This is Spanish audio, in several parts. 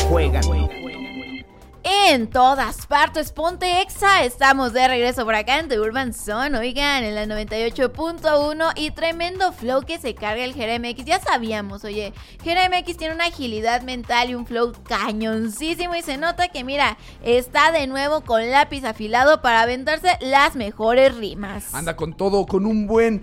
juegan. En todas partes, ponte Exa. Estamos de regreso por acá en The Urban Zone. Oigan, en la 98.1 y tremendo flow que se carga el JeremX. Ya sabíamos, oye, JeremX tiene una agilidad mental y un flow cañoncísimo. Y se nota que, mira, está de nuevo con lápiz afilado para aventarse las mejores rimas. Anda con todo, con un buen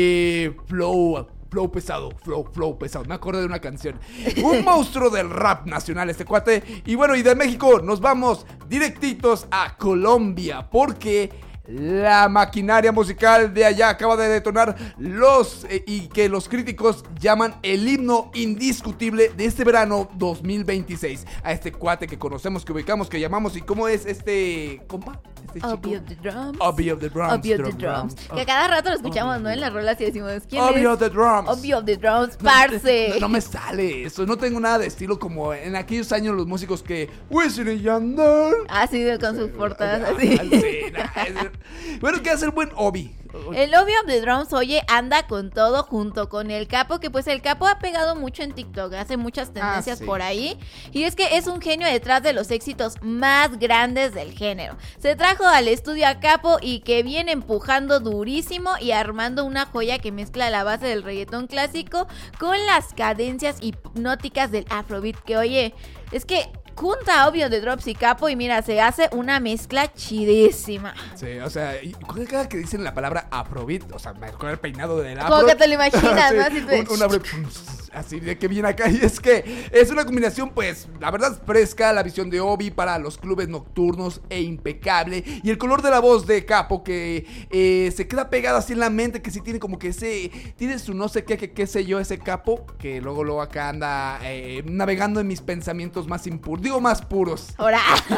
flow pesado. Me acordé de una canción. Un monstruo del rap nacional este cuate. Y bueno, y de México nos vamos directitos a Colombia, porque la maquinaria musical de allá acaba de detonar y que los críticos llaman el himno indiscutible de este verano 2026. A este cuate que conocemos, que ubicamos, que llamamos. ¿Y cómo es este compa? Obi of the Drums. Obi of the Drums. Obi of the Drums. Que a cada rato lo escuchamos, ¿no? En las rolas y decimos, ¿quién Obi es? of the Drums. Obi of the Drums, parce. No me sale eso. No tengo nada de estilo como en aquellos años los músicos que Wisin y Yandel. Ah, sí, con sus portadas así. Bueno, ¿qué hace el buen Obi? El Obi of the Drums, oye, anda con todo junto con el Capo, que pues el Capo ha pegado mucho en TikTok, hace muchas tendencias sí. por ahí, y es que es un genio detrás de los éxitos más grandes del género. Se trajo al estudio a Capo y que viene empujando durísimo y armando una joya que mezcla la base del reggaetón clásico con las cadencias hipnóticas del Afrobeat, que oye, es que junta Obi of the Drums y Capo y mira, se hace una mezcla chidísima. Sí, o sea, cada que dicen la palabra Afrobeat, o sea, con el peinado del afro. Como que te lo imaginas, sí, ¿no? Así así de que viene acá. Y es que es una combinación, pues, la verdad, fresca, la visión de Obi para los clubes nocturnos e impecable. Y el color de la voz de Capo que se queda pegado así en la mente, que sí tiene como que tiene su no sé qué sé yo, ese Capo, que luego acá anda navegando en mis pensamientos más impuros. Digo, más puros. Ahora.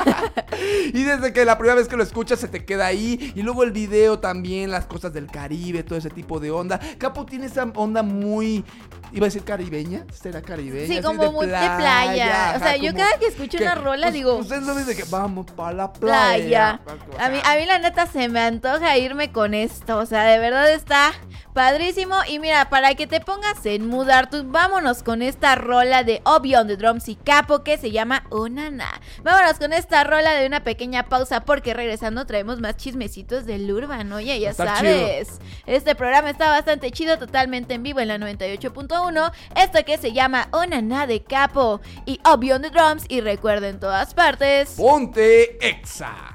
Y desde que la primera vez que lo escuchas se te queda ahí. Y luego el video también, las cosas del Caribe, todo ese tipo de onda. Capo tiene esa onda muy, iba a decir caribeña. ¿Será caribeña? Sí, como muy de playa. O sea, yo cada que escucho una rola digo, pues es lo mismo de que vamos para la playa. A mí la neta se me antoja irme con esto. O sea, de verdad está padrísimo. Y mira, para que te pongas en mood, Artus, vámonos con esta rola de Obi on the Drums y Capo que se llama Onana. Vámonos con esta rola de una pequeña pausa, porque regresando traemos más chismecitos del Urban. Oye, ya sabes, chido. Este programa está bastante chido, totalmente en vivo en la 98.1. Esto que se llama Onana de Capo y Obi on the Drums. Y recuerden, en todas partes, ponte Exa.